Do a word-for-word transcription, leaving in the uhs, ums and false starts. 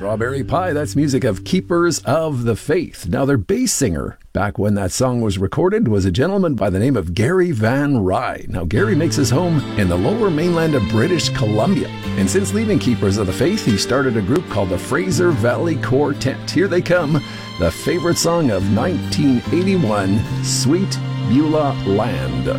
Strawberry Pie, that's music of Keepers of the Faith. Now, their bass singer, back when that song was recorded, was a gentleman by the name of Gary Van Rye. Now, Gary makes his home in the lower mainland of British Columbia. And since leaving Keepers of the Faith, he started a group called the Fraser Valley Quartet. Here they come, the favorite song of nineteen eighty-one, Sweet Beulah Land.